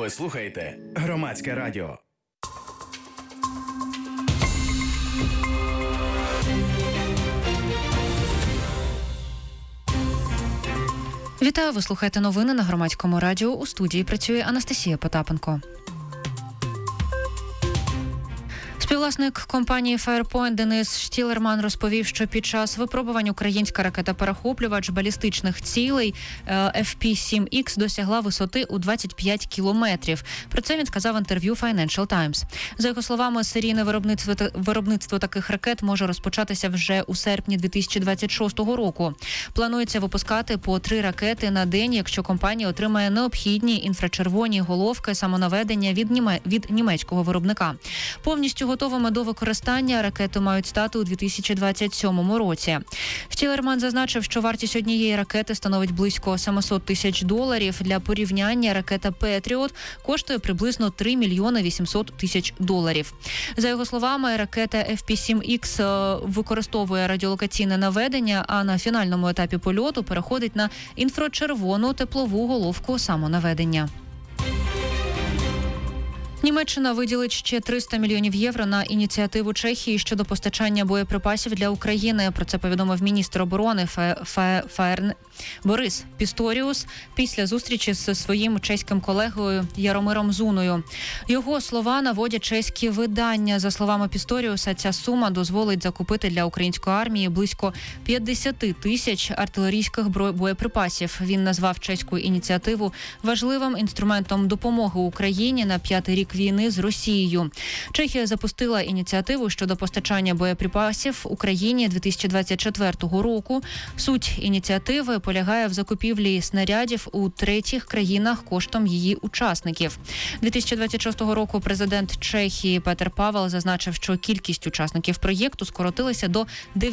Ви слухаєте Громадське радіо. Вітаю, ви слухаєте новини на Громадському радіо. У студії працює Анастасія Потапенко. Співвласник компанії Firepoint Денис Штілерман розповів, що під час випробувань українська ракета-перехоплювач балістичних цілей FP-7X досягла висоти у 25 кілометрів. Про це він сказав в інтерв'ю Financial Times. За його словами, серійне виробництво таких ракет може розпочатися вже у серпні 2026 року. Планується випускати по 3 ракети на день, якщо компанія отримає необхідні інфрачервоні головки самонаведення від німецького виробника. Повністю готовими до використання ракети мають стати у 2027 році. Штілерман зазначив, що вартість однієї ракети становить близько $700 000. Для порівняння ракета Patriot коштує приблизно $3 800 000. За його словами, ракета FP-7X використовує радіолокаційне наведення, а на фінальному етапі польоту переходить на інфрачервону теплову головку самонаведення. Німеччина виділить ще 300 мільйонів євро на ініціативу Чехії щодо постачання боєприпасів для України. Про це повідомив міністр оборони Борис Пісторіус після зустрічі зі своїм чеським колегою Яромиром Зуною. Його слова наводять чеські видання. За словами Пісторіуса, ця сума дозволить закупити для української армії близько 50 тисяч артилерійських боєприпасів. Він назвав чеську ініціативу важливим інструментом допомоги Україні на 5-й рік війни з Росією. Чехія запустила ініціативу щодо постачання боєприпасів Україні 2024 року. Суть ініціативи полягає в закупівлі снарядів у третіх країнах коштом її учасників. 2026 року президент Чехії Петер Павел зазначив, що кількість учасників проєкту скоротилася до